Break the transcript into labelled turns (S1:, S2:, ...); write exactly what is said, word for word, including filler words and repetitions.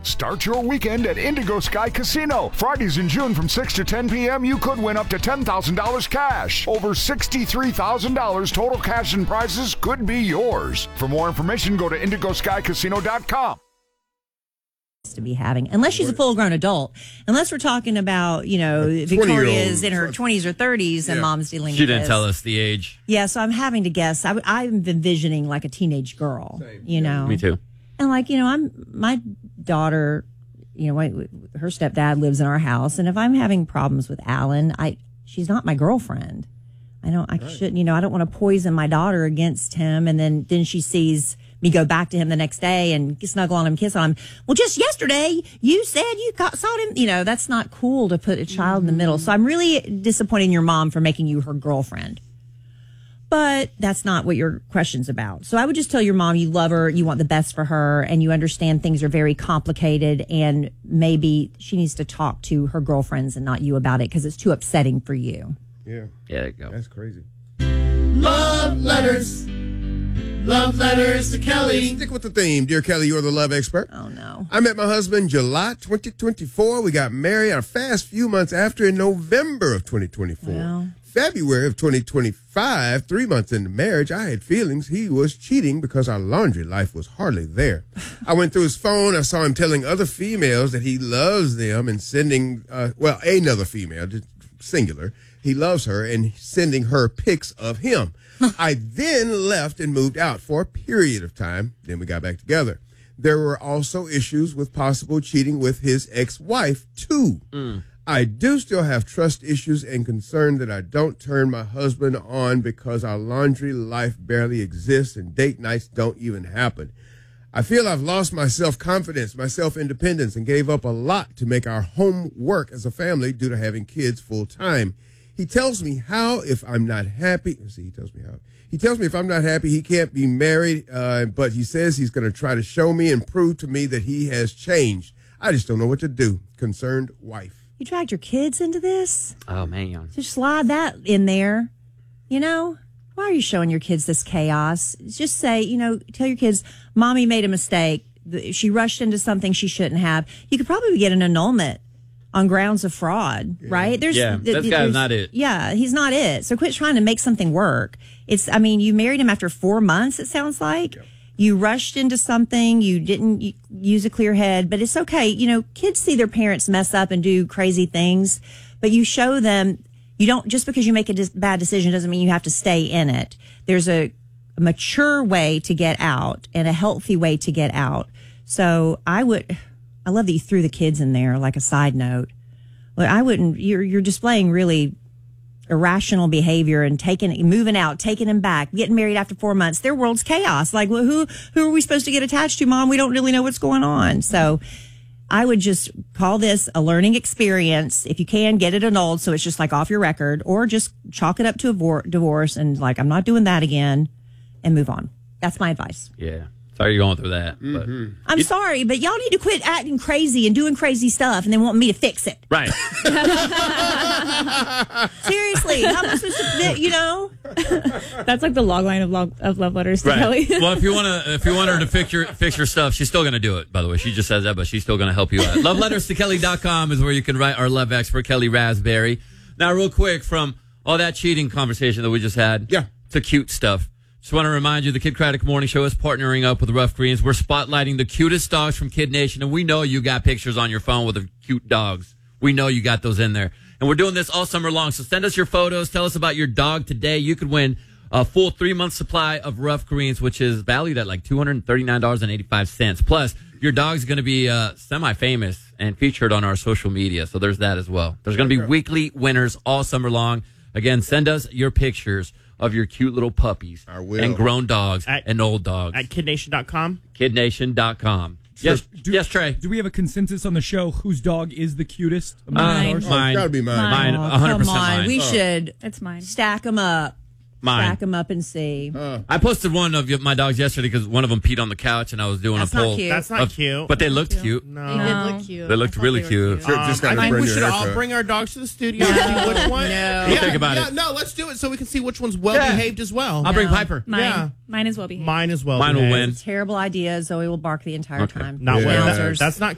S1: Start your weekend at Indigo Sky Casino. Fridays in June from six to ten p.m., you could win up to ten thousand dollars cash. Over sixty-three thousand dollars total cash and prizes could be yours. For more information, go to indigo sky casino dot com.
S2: To be having, unless she's a full-grown adult, unless we're talking about, you know, Victoria's in her twenties or thirties and
S3: Yeah.
S2: mom's dealing
S4: She
S2: with
S4: didn't
S2: this.
S4: tell us the age.
S2: Yeah, so I'm having to guess. I, I'm envisioning like a teenage girl,
S3: Same.
S2: you know.
S4: Me too.
S2: And like, you know, I'm my daughter, you know, my- her stepdad lives in our house, and if I'm having problems with Alan, I she's not my girlfriend. I don't, I
S3: Right.
S2: shouldn't, you know, I don't want to poison my daughter against him, and then then she sees me go back to him the next day and snuggle on him, kiss on him. Well, just yesterday you said you caught, saw him. You know, that's not cool to put a child in the middle. So I'm really disappointed in your mom for making you her girlfriend. But that's not what your question's about. So I would just tell your mom you love her, you want the best for her, and you understand things are very complicated, and maybe she needs to talk to her girlfriends and not you about it because it's too upsetting for you.
S3: Yeah.
S4: Yeah, there you go.
S3: That's crazy.
S5: Love letters. Love letters to Kelly.
S3: Stick with the theme. Dear Kelly, you're the love expert.
S2: Oh, no.
S3: I met my husband July twenty twenty-four. We got married a fast few months after in November of twenty twenty-four.
S2: Well.
S3: February of twenty twenty-five, three months into marriage, I had feelings he was cheating because our laundry life was hardly there. I went through his phone. I saw him telling other females that he loves them and sending, uh, well, another female, just singular. He loves her and sending her pics of him. I then left and moved out for a period of time. Then we got back together. There were also issues with possible cheating with his ex-wife, too.
S4: Mm.
S3: I do still have trust issues and concern that I don't turn my husband on because our laundry life barely exists and date nights don't even happen. I feel I've lost my self-confidence, my self-independence, and gave up a lot to make our home work as a family due to having kids full-time. He tells me how if I'm not happy. Let's see, he tells me how. He tells me if I'm not happy, he can't be married, uh, but he says he's going to try to show me and prove to me that he has changed. I just don't know what to do. Concerned wife.
S2: You dragged your kids into this?
S4: Oh, man.
S2: Just slide that in there. You know, why are you showing your kids this chaos? Just say, you know, tell your kids, mommy made a mistake. She rushed into something she shouldn't have. You could probably get an annulment on grounds of fraud, yeah. right?
S4: There's, yeah,
S2: th-
S4: that
S2: th-
S4: guy's not it.
S2: Yeah, he's not it. So quit trying to make something work. It's, I mean, you married him after four months, it sounds like. Yep. You rushed into something. You didn't use a clear head, but it's okay. You know, kids see their parents mess up and do crazy things, but you show them, you don't, just because you make a dis- bad decision doesn't mean you have to stay in it. There's a, a mature way to get out and a healthy way to get out. So I would, I love that you threw the kids in there like a side note. Well, I wouldn't, you're, you're displaying really irrational behavior and taking, moving out, taking him back, getting married after four months. Their world's chaos. Like, well, who, who are we supposed to get attached to, Mom? We don't really know what's going on. So I would just call this a learning experience. If you can, get it annulled so it's just like off your record, or just chalk it up to a vor- divorce and like, I'm not doing that again, and move on. That's my advice.
S4: Yeah. Sorry you're going through that. But
S3: Mm-hmm.
S2: I'm sorry, but y'all need to quit acting crazy and doing crazy stuff and then want me to fix it.
S4: Right.
S2: Seriously, how am I supposed to, you know?
S6: That's like the log line of, log, of love letters to
S4: Right.
S6: Kelly.
S4: Well, if you want to, if you want her to fix your fix your stuff, she's still going to do it. By the way, she just says that, but she's still going to help you out. love letters to kelly dot com is where you can write our love expert, Kelly Raspberry. Now, real quick, from all that cheating conversation that we just had,
S3: yeah,
S4: to cute stuff. Just want to remind you, the Kid Craddock Morning Show is partnering up with Rough Greens. We're spotlighting the cutest dogs from Kid Nation, and we know you got pictures on your phone with the cute dogs. We know you got those in there. And we're doing this all summer long, so send us your photos. Tell us about your dog today. You could win a full three-month supply of Rough Greens, which is valued at like two hundred thirty-nine dollars and eighty-five cents. Plus, your dog's going to be uh, semi-famous and featured on our social media, so there's that as well. There's going to be weekly winners all summer long. Again, send us your pictures of your cute little puppies and grown dogs
S5: at,
S4: and old dogs.
S5: At kid nation dot com?
S4: kid nation dot com. Yes,
S7: do,
S4: yes, Trey.
S7: Do we have a consensus on the show whose dog is the cutest?
S2: Mine.
S7: Ours?
S3: Oh, it's gotta be mine.
S4: Mine,
S2: Oh,
S4: one hundred percent
S2: come on.
S4: mine.
S2: We
S3: Oh.
S2: should
S6: It's mine.
S2: stack them up.
S4: Mine.
S2: Stack them up and see.
S3: Uh,
S4: I posted one of my dogs yesterday because one of them peed on the couch, and I was doing
S2: That's
S4: a
S2: not
S4: poll.
S2: cute.
S5: That's not
S4: of-
S5: cute.
S4: But they looked cute.
S5: No.
S8: They did look cute.
S4: They looked
S8: I
S4: really
S8: thought they were
S4: cute.
S3: Sure,
S5: Um,
S3: just got
S5: I
S3: a
S5: think
S3: brand
S5: we
S3: new
S5: should all
S3: haircut.
S5: bring our dogs to the studio and see which one.
S2: No.
S5: Yeah,
S4: We'll think about
S5: yeah,
S4: it.
S5: No, let's do it so we can see which one's well behaved as well.
S4: I'll bring
S2: No.
S4: Piper.
S6: Mine.
S5: Yeah.
S6: Mine is well behaved.
S5: Mine as well.
S4: Mine will
S5: behaved.
S4: win.
S2: Terrible idea. Zoe will bark the entire
S4: Okay.
S2: time.
S5: Not
S3: Yeah.
S5: well.
S2: Schnauzers.
S5: That's not